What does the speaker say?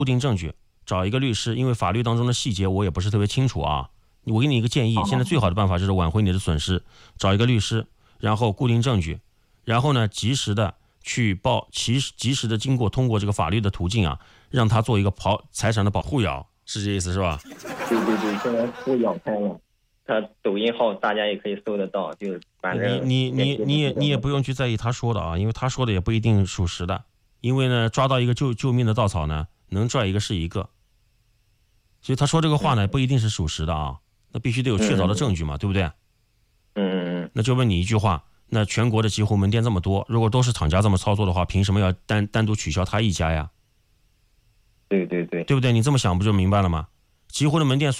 固定证据，找一个律师，因为法律当中的细节我也不是特别清楚啊。我给你一个建议，现在最好的办法就是挽回你的损失，找一个律师，然后固定证据，然后呢，及时的去及时的通过这个法律的途径啊，让他做一个财产的保护咬，是这意思是吧？ 对对对，现在都咬开了。他抖音号大家也可以搜得到，就是反正你也不用去在意他说的啊，因为他说的也不一定属实的，因为呢，抓到一个救命的稻草呢，能拽一个是一个，所以他说这个话呢，不一定是属实的啊，那必须得有确凿的证据嘛，对不对？那就问你一句话，那全国的集湖门店这么多，如果都是厂家这么操作的话，凭什么要单独取消他一家呀？ 对对对， 对不对？你这么想不就明白了吗？集湖的门店